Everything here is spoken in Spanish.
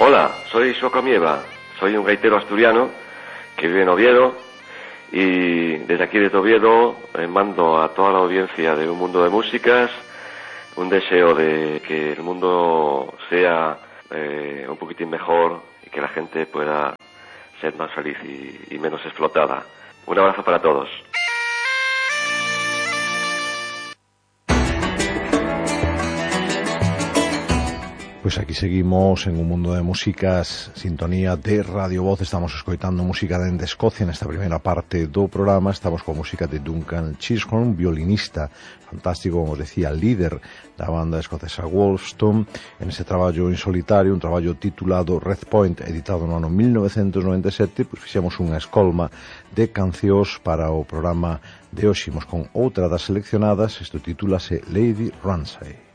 Hola, soy Xoco Mieva, soy un gaitero asturiano que vive en Oviedo y desde aquí de Oviedo mando a toda la audiencia de Un Mundo de Músicas un deseo de que el mundo sea un poquitín mejor y que la gente pueda ser más feliz y menos explotada. Un abrazo para todos. Pois aquí seguimos en Un Mundo de Músicas, sintonía de Radio Voz. Estamos escoitando música dende Escocia nesta primeira parte do programa. Estamos con música de Duncan Chisholm, violinista fantástico, como os decía, líder da banda escocesa Wolfstone, en ese traballo en solitario, un traballo titulado Red Point, editado no ano 1997. Pois fixemos unha escolma de cancións para o programa de hoxe. Imos con outra das seleccionadas. Isto titúlase Lady Ramsay.